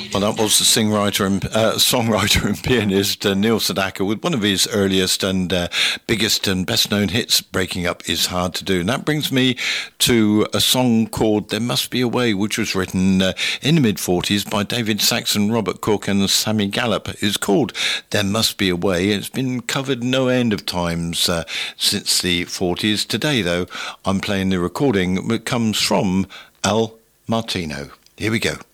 Well, that was the songwriter and pianist Neil Sedaka with one of his earliest and biggest and best-known hits, Breaking Up Is Hard to Do. And that brings me to a song called There Must Be a Way, which was written in the mid-40s by David Saxon, Robert Cook and Sammy Gallup. It's called There Must Be a Way. It's been covered no end of times since the 40s. Today, though, I'm playing the recording that comes from Al Martino. Here we go.